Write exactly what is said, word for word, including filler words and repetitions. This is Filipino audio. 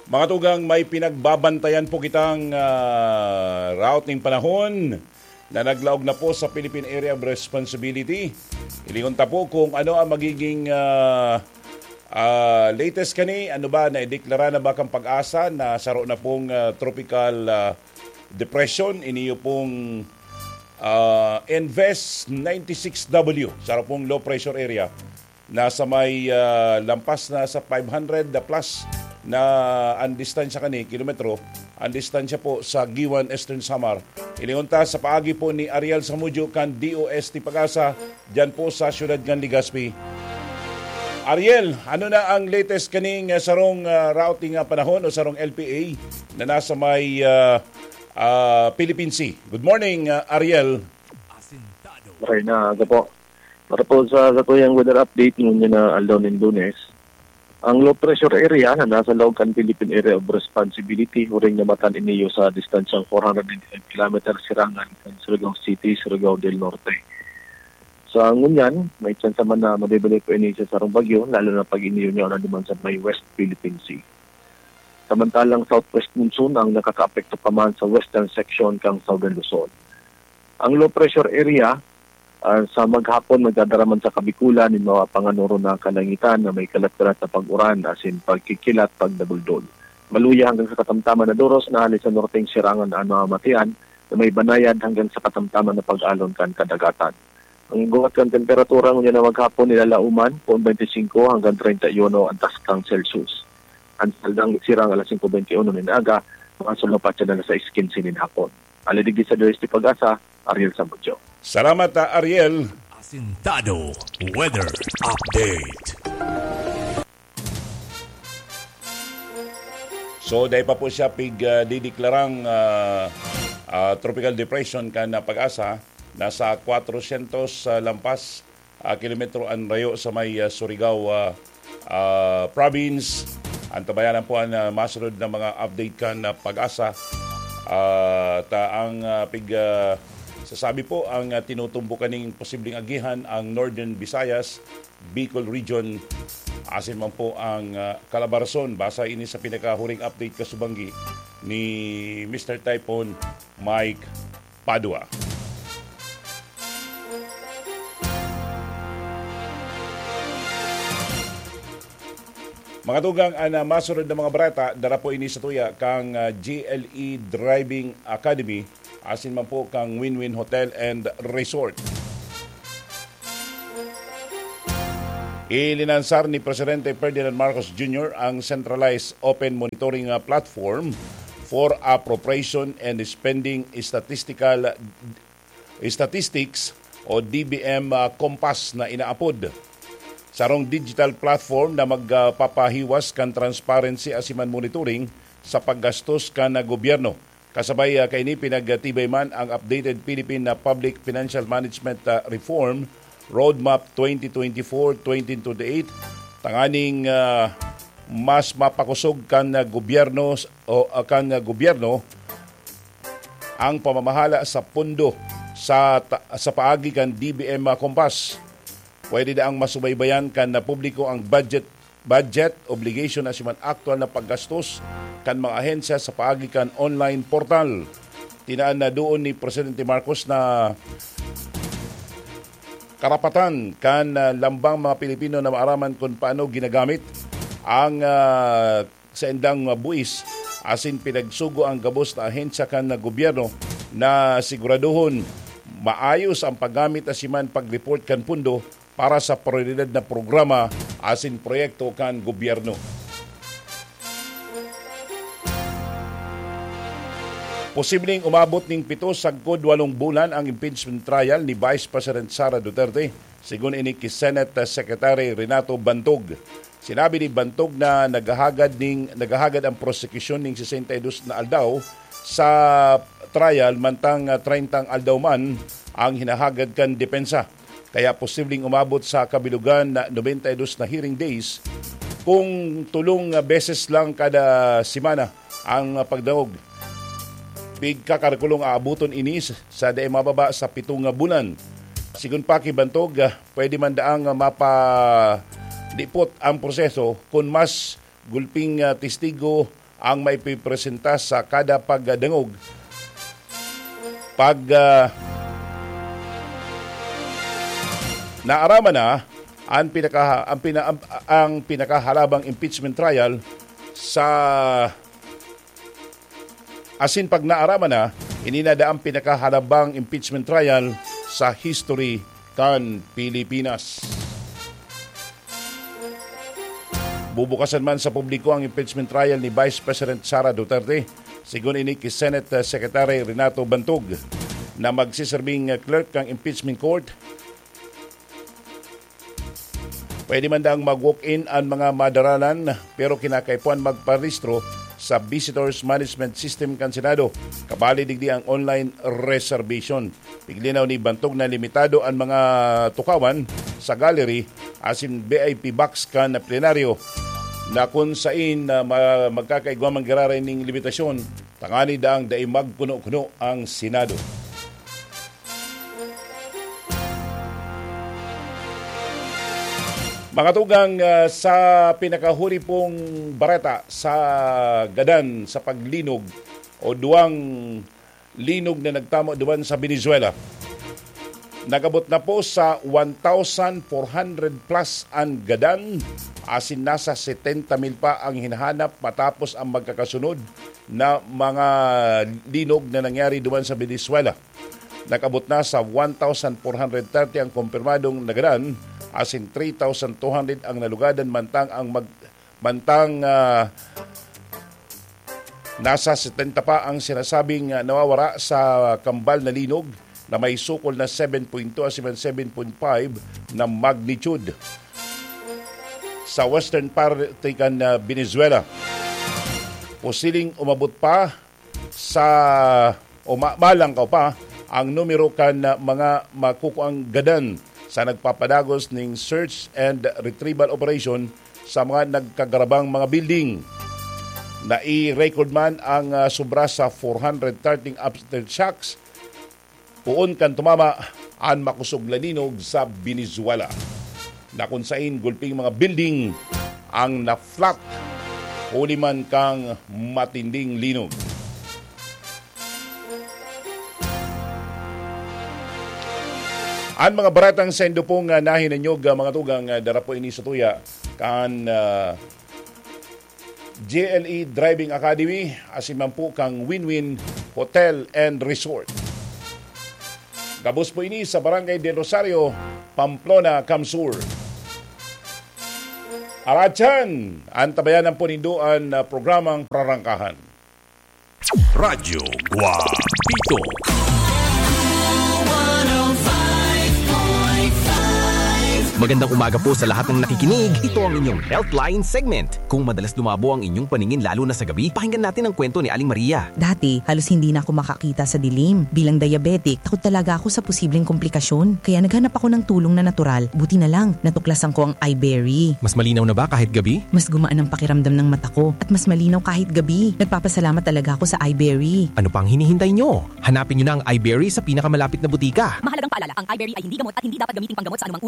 Mga tugang, may pinagbabantayan po kitang uh, route ng panahon na naglaog na po sa Philippine Area of Responsibility. Ilingunta po kung ano ang magiging uh, uh, latest kani, ano ba, na-deklara na ba kang pag-asa na saro na pong uh, tropical uh, depression, iniyo pong uh, Enves ninety-six W, saro pong low pressure area. Nasa may uh, lampas na sa five hundred plus na ang distansya kani, kilometro, ang distansya po sa Giwan, Eastern Samar. Ilingunta sa paagi po ni Ariel Samudyo kan D O S T Pag-asa, dyan po sa siyudad ng Legazpi. Ariel, ano na ang latest kaning uh, sarong uh, routing uh, panahon o sarong L P A na nasa may uh, uh, Philippine Sea? Good morning, uh, Ariel. Okay na, ako po. Para po sa katuyang weather update ngunyan na aldaw ng Lunes, ang low pressure area na nasa loob kan Philippine Area of Responsibility huring namatan iniyo sa distansyang four hundred five kilometers sirangan kan Surigao City, Surigao del Norte. Sa ngunyan, may chance man na mabibili po iniyo sa sarong bagyo, lalo na pag iniyo niya na naman sa may West Philippine Sea. Samantalang southwest monsoon ang nakaka-apekto pa man sa western section kang Southern Luzon. Ang low pressure area Uh, sa maghapon magdadaraman sa kabikulan ni mga panganuro na kalangitan na may kalat-kalat na pag-uran as in pagkikilat, pagdabuldol. Maluya hanggang sa katamtaman na duros na halis sa norteng sirangan na Matian na may banayad hanggang sa katamtaman na pag-alon kan kadagatan. Ang guwat kan temperatura ngunyan na maghapon nilalauman po twenty-five hanggang thirty-one antas kang Celsius. Ang saldang sirang alas five twenty-one ninaga, mga sulapat siya na sa iskin sinin hapon. Alidigdi sa D O S T Pag-asa, Ariel Samudyo. Salamat, Ariel. Asintado Weather Update. So, dahil pa po siya pig uh, dideklarang uh, uh, tropical depression kan na Pag-asa, nasa four hundred uh, lampas uh, kilometro ang rayo sa may uh, Surigao uh, uh, province. Antabayanan po ang uh, masunod na mga update kan na Pag-asa. Uh, ta ang uh, pig uh, sasabi po ang uh, tinutumbukan ng posibleng agihan ang Northern Visayas, Bicol Region, asin man po ang uh, Calabarzon. Basa ini sa pinakahuring update kasubanggi ni Mister Typhoon Mike Padua. Mga tugang, ang uh, masunod na mga barata, dara po ini sa tuya kang uh, G L E Driving Academy, asin man po kang Win-Win Hotel and Resort. Ilinansar ni Presidente Ferdinand Marcos Junior ang Centralized Open Monitoring uh, Platform for Appropriation and Spending Statistical Statistics o D B M uh, Compass na inaapod. Sarong digital platform na magpapahiwas kan transparency asiman monitoring sa paggastos kan na gobyerno. Kasabay uh, kaini pinagtibay man ang updated Philippine uh, Public Financial Management uh, Reform Roadmap twenty twenty-four to twenty twenty-eight, tanganing uh, mas mapakusog kan na gobyerno o uh, kan na gobyerno ang pamamahala sa pundo sa sa paagi kan D B M uh, Compass. Pwede na ang masubaybayan kan na publiko ang budget budget obligation na siman aktual na paggastos kan mga ahensya sa paagi kan online portal. Tinaan na doon ni Presidente Marcos na karapatan kan uh, lambang mga Pilipino na maaraman kung paano ginagamit ang uh, sa endang uh, buwis asin pinagsugo ang gabos na ahensya kan na gobyerno na siguraduhon maayos ang paggamit asiman pag-report kan pundo para sa prioridad na programa asin proyekto kan gobyerno. Posibleng umabot ning pito sagkod walong bulan ang impeachment trial ni Vice President Sara Duterte, sigun ini ki Senate Secretary Renato Bantog. Sinabi ni Bantog na nagahagad ning nagahagad ang prosekusyon ning sixty-two na aldaw sa trial mantang thirty aldaw man ang hinahagad kan depensa. Kaya posibleng umabot sa kabilugan na ninety-two na hearing days kung tulong beses lang kada simana ang pagdaog. Big kakarkulong aabuton inis sa dae mababa sa pitong bulan. Sigun pa kibantog, pwede man daang mapa dipot ang proseso kung mas gulping testigo ang may pipresenta sa kada pagdangog. Pag uh, naarama na ang pinaka ang, pina, ang, ang pinakahalabang impeachment trial sa asin pag naarama na ininada ang pinakahalabang impeachment trial sa history kan Pilipinas. Bubukasan man sa publiko ang impeachment trial ni Vice President Sara Duterte, sigon ini kay Senate Secretary Renato Bantog na magsiserbing clerk ng impeachment court. Pwede man daang mag-walk-in ang mga madaralan pero kinakaipuan magparehistro sa Visitors Management System kan Senado. Kabali digdi ang online reservation. Piglinaw ni Bantog na limitado ang mga tukawan sa gallery asin V I P box kan na plenaryo na kung sain na uh, magkakaigwa manggararay ning limitasyon tangani daang dai magkuno-kuno ang Senado. Mga tugang uh, sa pinakahuri pong bareta sa gadan sa paglinog o duwang linog na nagtamo duwan sa Venezuela. Nagabot na po sa one thousand four hundred plus ang gadan, asin nasa seventy mil pa ang hinahanap matapos ang magkakasunod na mga linog na nangyari duwan sa Venezuela. Nagabot na sa one thousand four hundred thirty ang kumpirmadong nagadan, asin three thousand two hundred ang nalugadan mantang ang mag, mantang uh, nasa seventy pa ang sinasabing uh, nawawara sa kambal na linog na may sukol na seven point two at seven point five na magnitude sa western parte kan uh, Venezuela. Posiling umabot pa sa umabalang ka pa ang numero kan uh, mga makukuang gadan sa nagpapadagos ng search and retrieval operation sa mga nagkagarabang mga building. Na i-record man ang uh, sobra sa four hundred thirteen aftershocks puon kan tumama ang makusog laninog sa Venezuela. Na kung sain gulping mga building ang na-flat huli man kang matinding linog. Ang mga baratang sendo pong uh, nahinanyog uh, mga tugang uh, darapo ini sa tuya kan uh, J L E Driving Academy asiman po kang Win-Win Hotel and Resort. Gabos po ini sa Barangay de Rosario, Pamplona, Camsur. Arachan, ang tabayanan po nindoan na programang Prarangkahan. Radyo Guapito. Magandang umaga po sa lahat ng nakikinig. Ito ang inyong Healthline segment. Kung madalas lumabo ang inyong paningin lalo na sa gabi, pakinggan natin ang kwento ni Aling Maria. Dati, halos hindi na ako makakita sa dilim. Bilang diabetic, takot talaga ako sa posibleng komplikasyon. Kaya naghanap ako ng tulong na natural. Buti na lang, natuklasan ko ang iBerry. Mas malinaw na ba kahit gabi? Mas gumaan ang pakiramdam ng mata ko at mas malinaw kahit gabi. Nagpapasalamat talaga ako sa iBerry. Ano pang hinihintay nyo? Hanapin nyo na ang iBerry sa pinakamalapit na butika. Mahalagang paalala, ang iBerry ay hindi gamot at hindi dapat gamitin panggamot sa anumang